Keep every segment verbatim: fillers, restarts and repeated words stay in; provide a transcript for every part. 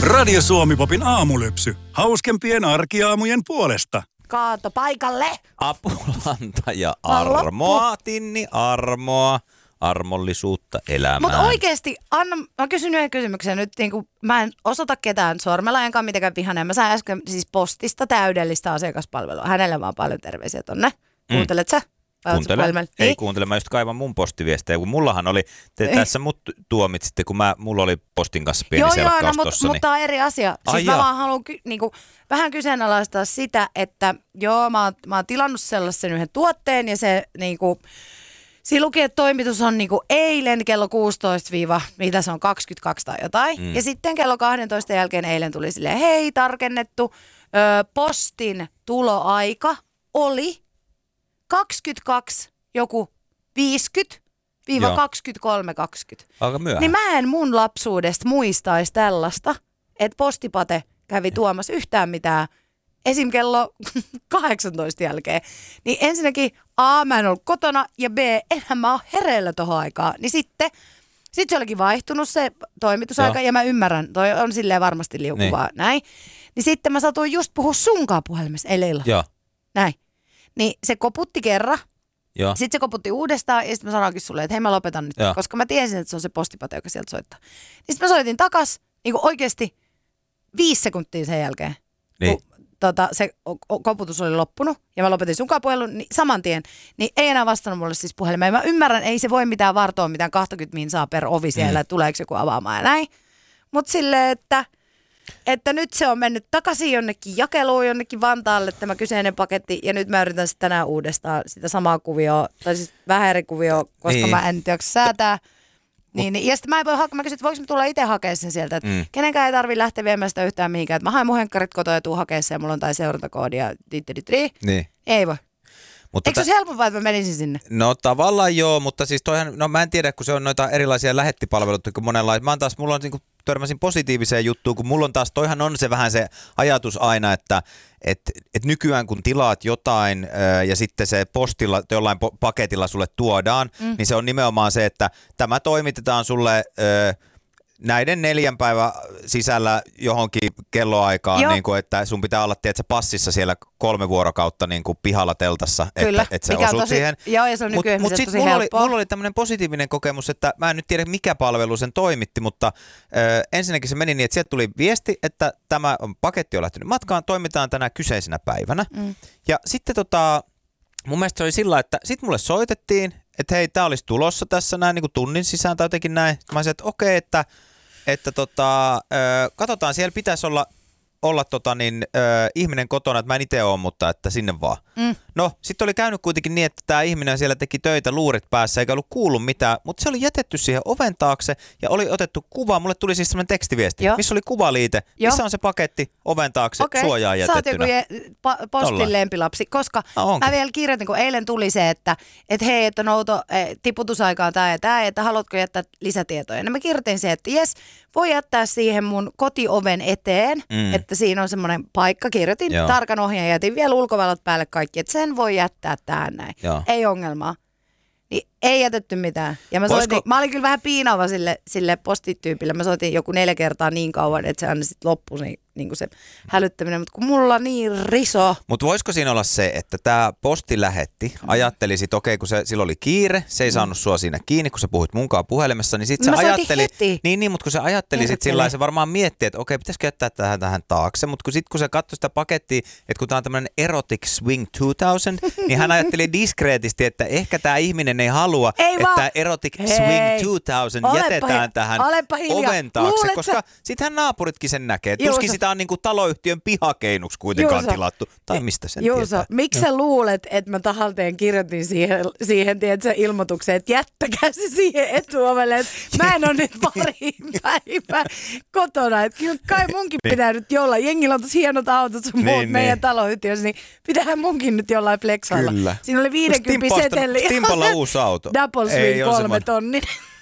Radio Suomi-popin aamulypsy. Hauskempien arkiaamujen puolesta. Kaato paikalle. Apulanta ja armoa, Tinni, armoa, armollisuutta elämään. Mutta oikeesti, Anna, mä kysyn yhden kysymyksen nyt, niin kuin mä en osoita ketään sormella, enkä mitenkään vihainen. Mä sain äsken siis postista täydellistä asiakaspalvelua. Hänelle vaan paljon terveisiä tonne. Kuuntelet sä? Kuuntelen. Ei niin? kuuntele, mä just kaivan mun postiviestejä, kun mullahan oli, te Ei. tässä mut tuomitsitte, kun mä, mulla oli postin kanssa pieni joo, selkkaus joo, no, tossa. mutta on eri asia. Ai Siis mä jaa. vaan haluan ky- niinku, vähän kyseenalaistaa sitä, että joo, mä oon, mä oon tilannut sellaisen yhden tuotteen ja se niinku, siinä luki, että toimitus on niinku eilen kello kuusitoista, mitä se on, kaksikymmentäkaksi tai jotain. Mm. Ja sitten kello kaksitoista jälkeen eilen tuli silleen, hei, tarkennettu, ö, postin tuloaika oli kaksikymmentäkaksi, joku viisikymmentä kaksikymmentäkolme kaksikymmentä. Aika myöhään. Niin mä en mun lapsuudesta muistaisi tällaista, että postipate kävi tuomassa yhtään mitään esim. Kello kahdeksantoista jälkeen. Niin ensinnäkin A, mä en ollut kotona ja B, enhän mä ole hereillä tohon aikaan. Niin sitten, sit se olikin vaihtunut se toimitusaika Joo. ja mä ymmärrän, toi on silleen varmasti liukuvaa niin. Näin. Niin sitten mä satuin just puhua sunkaan puhelimessa eilen illalla. Joo. Näin. Niin se koputti kerran. Joo. Sitten se koputti uudestaan ja sitten mä sanoinkin sulle, että hei mä lopetan nyt, Joo. koska mä tiesin, että se on se postipate, joka sieltä soittaa. Niin sitten mä soitin takas, niin kuin oikeasti viisi sekuntia sen jälkeen, Niin. kun tota, se o- koputus oli loppunut ja mä lopetin sunkaan puhelun niin saman tien, niin ei enää vastannut mulle siis puhelimeen. Mä ymmärrän, ei se voi mitään vartoa, mitään kaksikymmentä min saa per ovi siellä, mm. että tuleeko joku avaamaan ja näin. Mutta silleen, että... Että nyt se on mennyt takaisin jonnekin jakeluun, jonnekin Vantaalle tämä kyseinen paketti, ja nyt mä yritän sitten tänään uudestaan sitä samaa kuvioa, tai siis vähän eri kuvioa, koska niin. mä en jaksa säätää. Niin, niin, ja sitten mä en voi hakea, mä kysyn, että voiko mä tulla itse hakemaan sen sieltä, että mm. kenenkään ei tarvitse lähteä viemään sitä yhtään mihinkään, että mä haen mun henkkarit kotoa ja tuun hakemaan sen, ja mulla on tai seurantakoodi ja tittiditri. Niin. Ei voi. Mutta Eikö se olisi helpompaa, että mä menisin sinne? No tavallaan joo, mutta siis toihan, no mä en tiedä, kun se on noita erilaisia lähettipalveluita, kun monenlaisia. Mä oon taas, mulla on niinku, törmäsin positiiviseen juttuun, kun mulla on taas, toihan on se vähän se ajatus aina, että et, et nykyään kun tilaat jotain ää, ja sitten se postilla, jollain po- paketilla sulle tuodaan, mm. niin se on nimenomaan se, että tämä toimitetaan sulle... Ää, näiden neljän päivän sisällä johonkin kelloaikaan, niin kuin, että sun pitää olla tiedätkö, passissa siellä kolme vuorokautta niin kuin pihalla teltassa, Kyllä. että, että sä Mikä osut tosi, siihen. Joo, ja se on Mutta nykyään mut tosi sitten mulla oli, helppoa. mulla oli tämmöinen positiivinen kokemus, että mä en nyt tiedä mikä palvelu sen toimitti, mutta äh, ensinnäkin se meni niin, että sieltä tuli viesti, että tämä paketti on lähtenyt matkaan, toimitaan tänä kyseisenä päivänä. Mm. Ja sitten tota, mun mielestä se oli sillä, että sitten mulle soitettiin, että hei, tää olisi tulossa tässä näin niin kuin tunnin sisään tai jotenkin näin. Mä olisin, että okei, että Että tota, ö, katsotaan, siellä pitäisi olla, olla tota niin, ö, ihminen kotona, että mä en itse ole, mutta että sinne vaan. Mm. No, sitten oli käynyt kuitenkin niin, että tämä ihminen siellä teki töitä luurit päässä, eikä ollut kuullut mitään, mutta se oli jätetty siihen oven taakse ja oli otettu kuva. Mulle tuli siis semmoinen tekstiviesti, Joo. missä oli kuvaliite, Joo. missä on se paketti oven taakse, Okei. suojaan jätettynä. Sä oot joku je- pa- postin Tollain. lempilapsi, koska No, mä vielä kirjoitin, kun eilen tuli se, että et hei, että nouto, eh, tiputusaika on tää ja tää, että haluatko jättää lisätietoja. Ja mä kirjoitin se, että jes, voi jättää siihen mun kotioven eteen, mm. että siinä on semmoinen paikka. Kirjoitin Joo. tarkan ohjeen ja jätin vielä ulkovalot päälle kaikki, että sen voi jättää tähän näin. Joo. Ei ongelmaa. Niin ei jätetty mitään. Ja mä, Voisiko... soitin, mä olin kyllä vähän piinaava sille, sille postityypille. Mä soitin joku neljä kertaa niin kauan, että se aina sitten loppui niin, niin kuin se hälyttäminen. Mutta kun mulla niin riso. Mutta voisiko siinä olla se, että tämä posti lähetti, mm. ajatteli sit, okei, kun se, sillä oli kiire, se ei mm. saanut sua siinä kiinni, kun sä puhuit munkaan puhelimessa, niin sitten se ajatteli, heti. niin, niin, mutta kun se ajatteli sitten sillä se varmaan mietti, että okei, pitäisikö jättää tähän, tähän taakse, mutta kun sitten kun se katsoi sitä pakettia, että kun tämä on tämmöinen Erotic Swing kaksituhatta, niin hän ajatteli diskreetisti, että ehkä tämä ihminen ei halua, ei että tämä Erotic Hei. Swing kaksituhatta Olepa jätetään hi- tähän oven taakse, Luulet koska sä... sittenhän naapuritkin sen näkee. Juuso. Tuskin sitä on niinku taloyhtiön pihakeinuksi kuitenkaan Juuso. tilattu, tai mistä sen Juuso, tietää. miksi sä luulet, että mä tahalteen kirjoitin siihen, siihen tiedätkö, ilmoitukseen, että jättäkää se siihen etuovelle, että mä en ole nyt pari päivää kotona. Että kyllä kai munkin pitää nyt jollain, jengillä on tosi hienot autot sun muut Niin, meidän niin. taloyhtiössä, niin pitäähän munkin nyt jollain flexailla. Kyllä. Siinä oli viisikymmentä seteli. Timpalla uusi auto. Double swing kolme tonnin.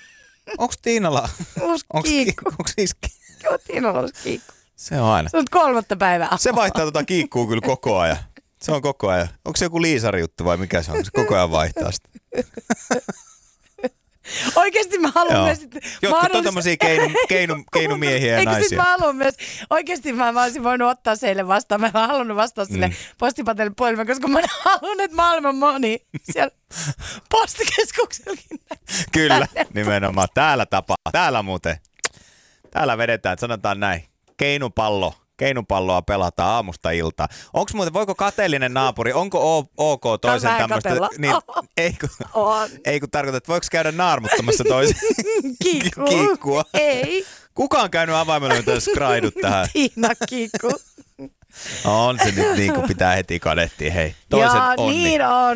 Onko Tiinalla? Uusi Onko kiikku. Onko siis Joo, Tiinalla olisi kiikku. Se on aina. Se on kolmatta päivää. Se vaihtaa tota kiikkuu kyllä koko ajan. Se on koko ajan. Onko se joku Liisari juttu vai mikä se on? Se koko ajan vaihtaa sitä. Oikeasti mä haluan Joo. myös... Jotkut on tommosia keinu, keinu, keinumiehiä ja Eikö sit naisia. mä haluan myös... Oikeasti mä, mä olisin voinut ottaa seille vastaan. Mä en halunnut vastaa sille mm. postipatelle puhelimeen, koska mä haluan, että maailman moni siellä postikeskuksellakin. Kyllä, nimenomaan. Täällä tapaa. Täällä muuten. Täällä vedetään, sanotaan näin. Keinupallo. Keinupalloa pelataan aamusta iltaan. Onko muuten, voiko kateellinen naapuri, onko o- ok toisen tämmöistä? Niin, ei, kun, ei kun tarkoita, että voiko käydä naarmuttamassa toisen Kiikku. kiikkua? Ei. Kuka on käynyt avaimella, mitä skraidut tähän? Tiina Kiikku. On se nyt niin kuin pitää heti kadettiin, hei. Toisen ja onni. niin on.